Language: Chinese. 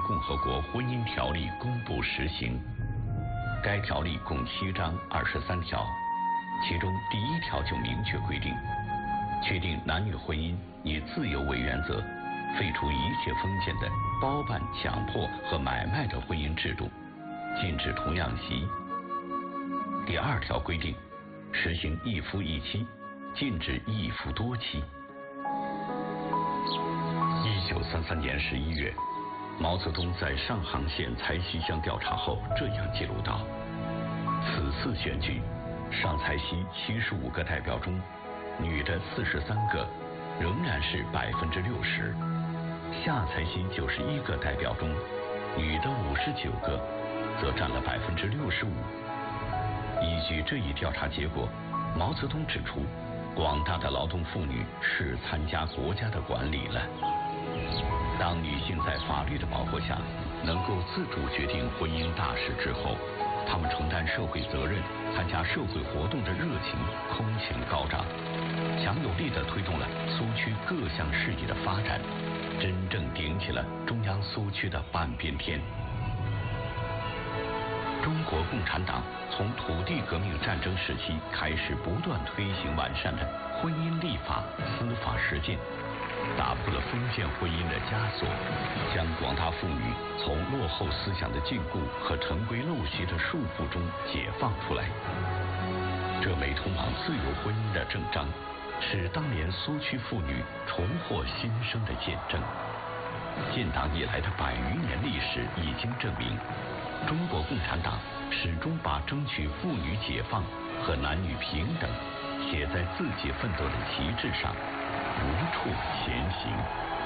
共和国婚姻条例公布实行。该条例共7章23条，其中第1条就明确规定，确定男女婚姻以自由为原则，废除一切封建的包办、强迫和买卖的婚姻制度，禁止童养媳。第2条规定，实行一夫一妻，禁止一夫多妻。1933年11月，毛泽东在上杭县柴溪乡调查后这样记录道：此次选举，上柴溪75个代表中，女的43个，仍然是60%；下柴溪91个代表中，女的59个，则占了65%。依据这一调查结果，毛泽东指出，广大的劳动妇女是参加国家的管理了。当女性在法律的保护下，能够自主决定婚姻大事之后，她们承担社会责任、参加社会活动的热情空前高涨，强有力地推动了苏区各项事业的发展，真正顶起了中央苏区的半边天。中国共产党从土地革命战争时期开始不断推行完善的婚姻立法、司法实践，打破了封建婚姻的枷锁，将广大妇女从落后思想的禁锢和陈规陋习的束缚中解放出来。这枚通往自由婚姻的证章，是当年苏区妇女重获新生的见证。建党以来的100余年历史已经证明，中国共产党始终把争取妇女解放和男女平等写在自己奋斗的旗帜上，无处前行。